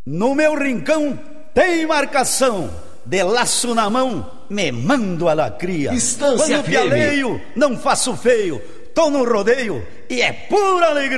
No meu rincão tem marcação, de laço na mão, me mando a lacria. Estância Quando pialeio, não faço feio, tô no rodeio e é pura alegria.